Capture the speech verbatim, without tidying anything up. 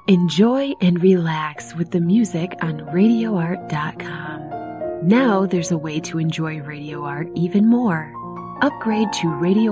Enjoy and relax with the music on radio art dot com. Now there's a way to enjoy Radio Art even more. Upgrade to Radio